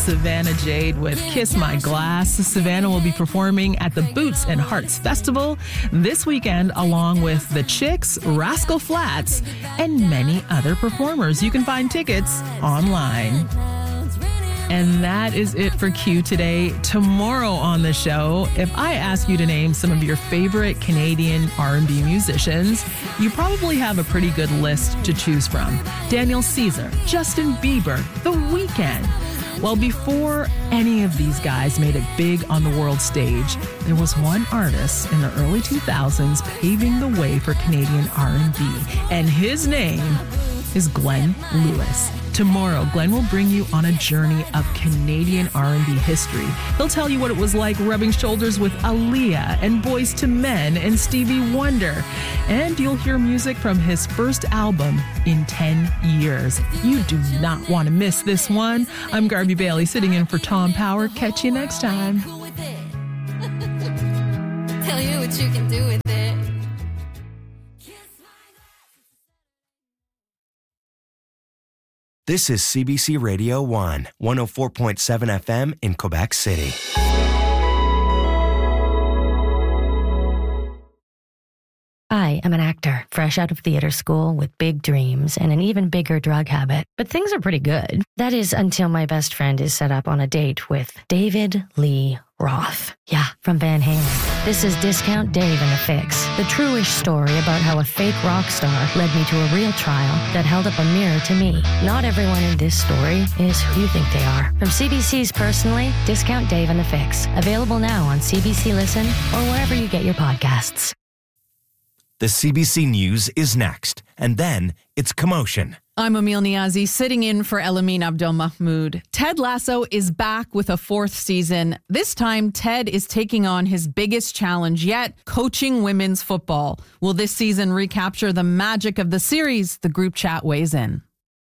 Savannah Jade with Kiss My Glass. Savannah will be performing at the Boots and Hearts Festival this weekend, along with The Chicks, Rascal Flatts, and many other performers. You can find tickets online. And that is it for Q today. Tomorrow on the show, if I ask you to name some of your favorite Canadian R&B musicians, you probably have a pretty good list to choose from. Daniel Caesar, Justin Bieber, The Weeknd. Well, before any of these guys made it big on the world stage, there was one artist in the early 2000s paving the way for Canadian R&B, and his name is Glenn Lewis. Tomorrow, Glenn will bring you on a journey of Canadian R&B history. He'll tell you what it was like rubbing shoulders with Aaliyah and Boyz II Men and Stevie Wonder. And you'll hear music from his first album in 10 years. You do not want to miss this one. I'm Garby Bailey, sitting in for Tom Power. Catch you next time. Tell you what you can do with it. This is CBC Radio 1, 104.7 FM in Quebec City. I am an actor, fresh out of theater school with big dreams and an even bigger drug habit. But things are pretty good. That is until my best friend is set up on a date with David Lee Roth. Yeah, from Van Halen. This is Discount Dave and the Fix, the true-ish story about how a fake rock star led me to a real trial that held up a mirror to me. Not everyone in this story is who you think they are. From CBC's Personally, Discount Dave and the Fix. Available now on CBC Listen or wherever you get your podcasts. The CBC News is next, and then it's Commotion. I'm Emil Niazi, sitting in for Elamin Abdelmahmoud. Ted Lasso is back with a fourth season. This time, Ted is taking on his biggest challenge yet, coaching women's football. Will this season recapture the magic of the series? The group chat weighs in.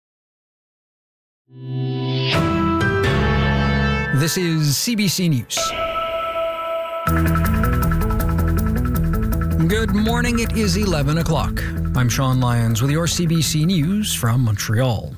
This is CBC News. Good morning, it is 11 o'clock. I'm Sean Lyons with your CBC News from Montreal.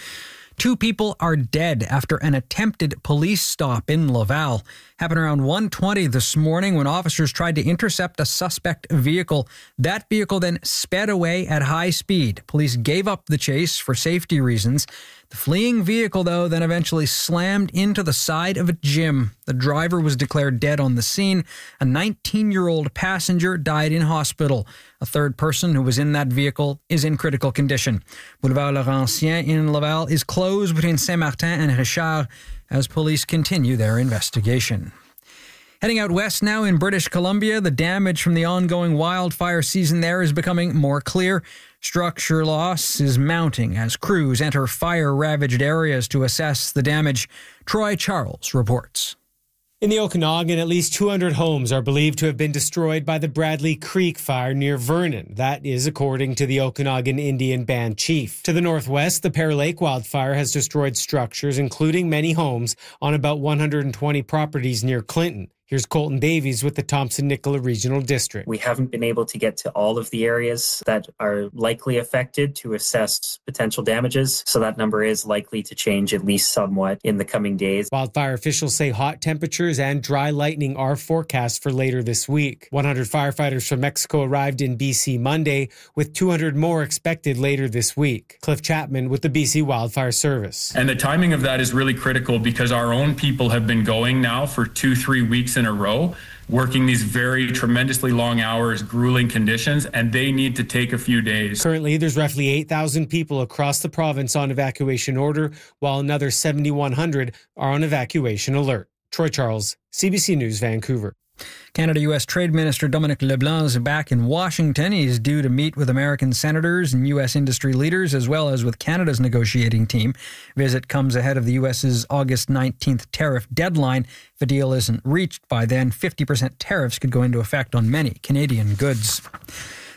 2 people are dead after an attempted police stop in Laval. Happened around 1:20 this morning when officers tried to intercept a suspect vehicle. That vehicle then sped away at high speed. Police gave up the chase for safety reasons. The fleeing vehicle, though, then eventually slammed into the side of a gym. The driver was declared dead on the scene. A 19-year-old passenger died in hospital. A third person who was in that vehicle is in critical condition. Boulevard Laurentien in Laval is closed between Saint-Martin and Richard as police continue their investigation. Heading out west now in British Columbia, the damage from the ongoing wildfire season there is becoming more clear. Structure loss is mounting as crews enter fire-ravaged areas to assess the damage. Troy Charles reports. In the Okanagan, at least 200 homes are believed to have been destroyed by the Bradley Creek fire near Vernon. That is according to the Okanagan Indian Band chief. To the northwest, the Pear Lake wildfire has destroyed structures, including many homes, on about 120 properties near Clinton. Here's Colton Davies with the Thompson-Nicola Regional District. We haven't been able to get to all of the areas that are likely affected to assess potential damages, so that number is likely to change at least somewhat in the coming days. Wildfire officials say hot temperatures and dry lightning are forecast for later this week. 100 firefighters from Mexico arrived in BC Monday, with 200 more expected later this week. Cliff Chapman with the BC Wildfire Service. And the timing of that is really critical because our own people have been going now for 2-3 weeks in a row, working these very tremendously long hours, grueling conditions, and they need to take a few days. Currently, there's roughly 8,000 people across the province on evacuation order, while another 7,100 are on evacuation alert. Troy Charles, CBC News, Vancouver. Canada-U.S. Trade Minister Dominic LeBlanc is back in Washington. He's due to meet with American senators and U.S. industry leaders, as well as with Canada's negotiating team. Visit comes ahead of the U.S.'s August 19th tariff deadline. If a deal isn't reached by then, 50% tariffs could go into effect on many Canadian goods.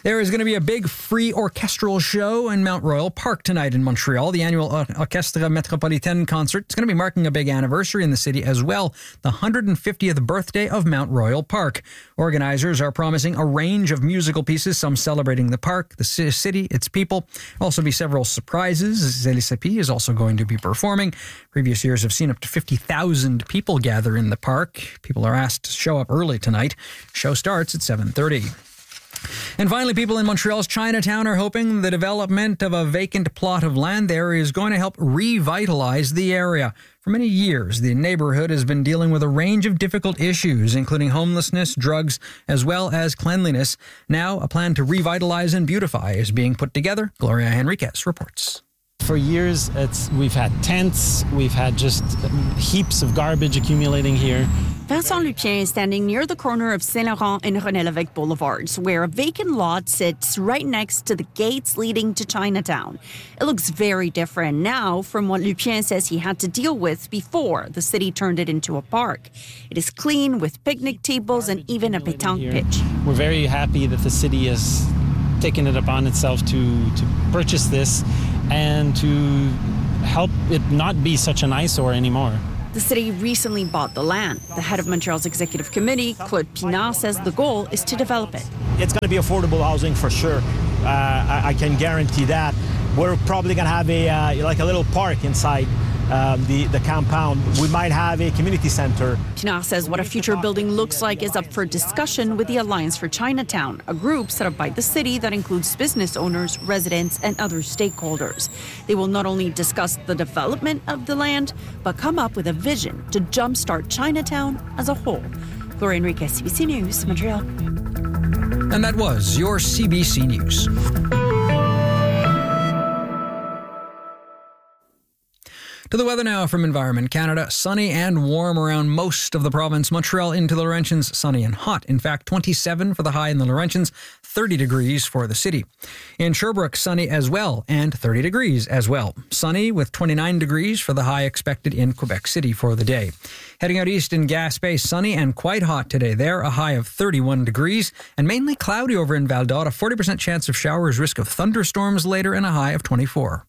There is going to be a big free orchestral show in Mount Royal Park tonight in Montreal. The annual Orchestre Métropolitaine concert is going to be marking a big anniversary in the city as well, the 150th birthday of Mount Royal Park. Organizers are promising a range of musical pieces, some celebrating the park, the city, its people. Also be several surprises. Zélie Sapie is also going to be performing. Previous years have seen up to 50,000 people gather in the park. People are asked to show up early tonight. Show starts at 7:30. And finally, people in Montreal's Chinatown are hoping the development of a vacant plot of land there is going to help revitalize the area. For many years, the neighborhood has been dealing with a range of difficult issues, including homelessness, drugs, as well as cleanliness. Now, a plan to revitalize and beautify is being put together. Gloria Henriquez reports. For years, we've had tents, we've had just heaps of garbage accumulating here. Vincent Lupien is standing near the corner of Saint-Laurent and René Lévesque Boulevards, where a vacant lot sits right next to the gates leading to Chinatown. It looks very different now from what Lupien says he had to deal with before the city turned it into a park. It is clean with picnic tables and even a pétanque pitch. We're very happy that the city has taken it upon itself to purchase this and to help it not be such an eyesore anymore. The city recently bought the land. The head of Montreal's executive committee, Claude Pinard, says the goal is to develop it. It's going to be affordable housing for sure. I can guarantee that. We're probably going to have a little park inside the compound. We might have a community center. Pinard says what a future building looks like is up for discussion with the Alliance for Chinatown, a group set up by the city that includes business owners, residents, and other stakeholders. They will not only discuss the development of the land, but come up with a vision to jumpstart Chinatown as a whole. Gloria Henriquez, CBC News, Montreal. And that was your CBC News. To the weather now from Environment Canada. Sunny and warm around most of the province. Montreal into the Laurentians, sunny and hot. In fact, 27 for the high in the Laurentians, 30 degrees for the city. In Sherbrooke, sunny as well, and 30 degrees as well. Sunny with 29 degrees for the high expected in Quebec City for the day. Heading out east in Gaspé, sunny and quite hot today there, a high of 31 degrees, and mainly cloudy over in Val d'Or, a 40% chance of showers, risk of thunderstorms later, and a high of 24.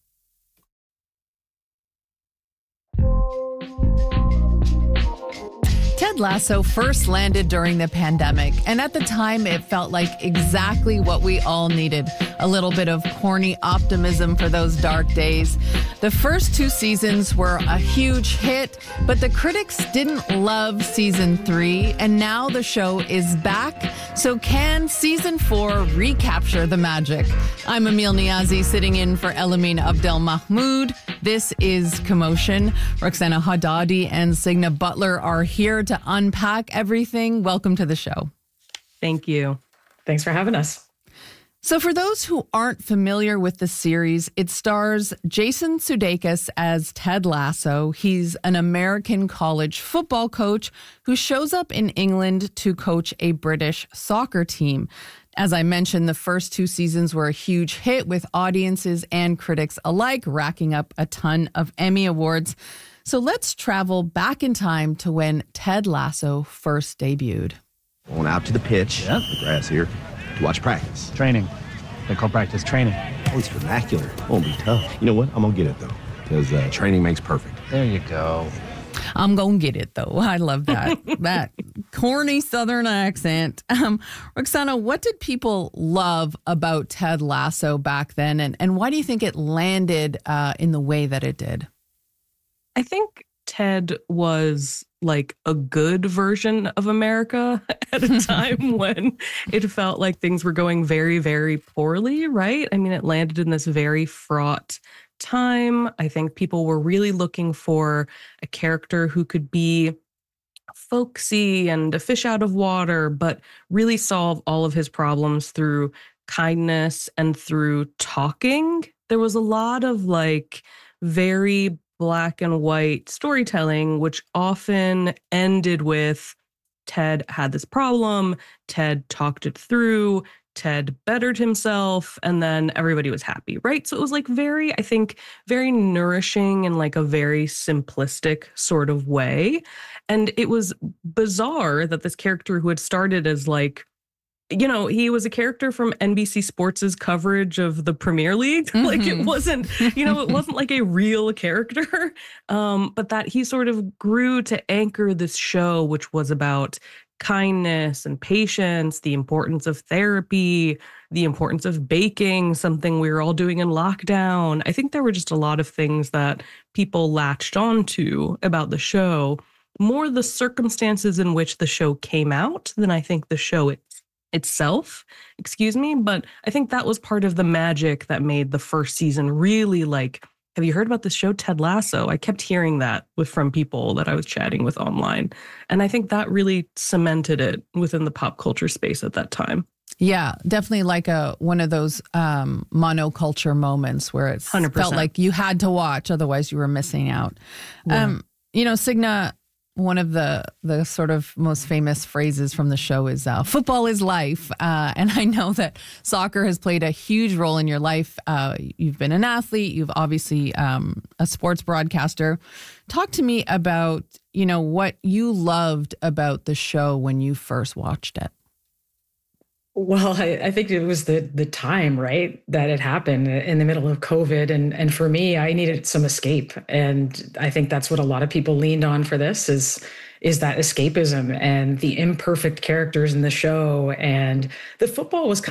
Ted Lasso first landed during the pandemic, and at the time it felt like exactly what we all needed. A little bit of corny optimism for those dark days. The first 2 seasons were a huge hit, but the critics didn't love season 3, and now the show is back. So can season 4 recapture the magic? I'm Emile Niazi, sitting in for Elamine Abdelmahmoud. This is Commotion. Roxana Haddadi and Signa Butler are here to unpack everything. Welcome to the show. Thank you. Thanks for having us. So for those who aren't familiar with the series, it stars Jason Sudeikis as Ted Lasso. He's an American college football coach who shows up in England to coach a British soccer team. As I mentioned, the first 2 seasons were a huge hit with audiences and critics alike, racking up a ton of Emmy Awards. So let's travel back in time to when Ted Lasso first debuted. Going out to the pitch, the grass here, to watch practice. Training. They call practice training. Oh, it's vernacular. It won't be tough. You know what? I'm going to get it, though, because training makes perfect. There you go. I'm going to get it, though. I love that. That corny Southern accent. Roxana, what did people love about Ted Lasso back then? And why do you think it landed in the way that it did? I think Ted was like a good version of America at a time when it felt like things were going very, very poorly, right? I mean, it landed in this very fraught time. I think people were really looking for a character who could be folksy and a fish out of water, but really solve all of his problems through kindness and through talking. There was a lot of like very black and white storytelling, which often ended with Ted had this problem, Ted talked it through, Ted bettered himself, and then everybody was happy, right? So it was like very, I think, very nourishing in like a very simplistic sort of way. And it was bizarre that this character who had started as like he was a character from NBC Sports's coverage of the Premier League. Like it wasn't, it wasn't like a real character, but that he sort of grew to anchor this show, which was about kindness and patience, the importance of therapy, the importance of baking, something we were all doing in lockdown. I think there were just a lot of things that people latched onto about the show, more the circumstances in which the show came out than I think the show itself, but I think that was part of the magic that made the first season really have you heard about this show, Ted Lasso? I kept hearing that from people that I was chatting with online. And I think that really cemented it within the pop culture space at that time. Yeah, definitely like one of those monoculture moments where it 100%. Felt like you had to watch, otherwise you were missing out. Yeah. Signa, one of the sort of most famous phrases from the show is football is life. And I know that soccer has played a huge role in your life. You've been an athlete. You've obviously a sports broadcaster. Talk to me about, what you loved about the show when you first watched it. Well, I think it was the time, right, that it happened in the middle of COVID. And for me, I needed some escape. And I think that's what a lot of people leaned on for this is that escapism and the imperfect characters in the show. And the football was